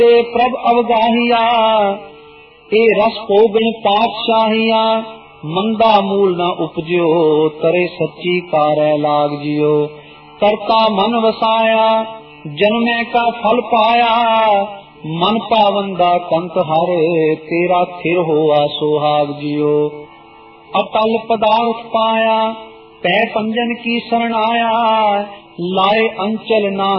ते प्रभ अवगाहिया, ए रस पोगण पातशाहिया, मंदा मूल न उपजो, तरे सच्ची कारै लाग जियो। करता मन वसाया, जन्मे का फल पाया, मन पावंदा कंत हर, तेरा थिर होआ सुहाग जियो। अतल पदार्थ पाया, पै पंजन की शरण आया, लाए अंचल ना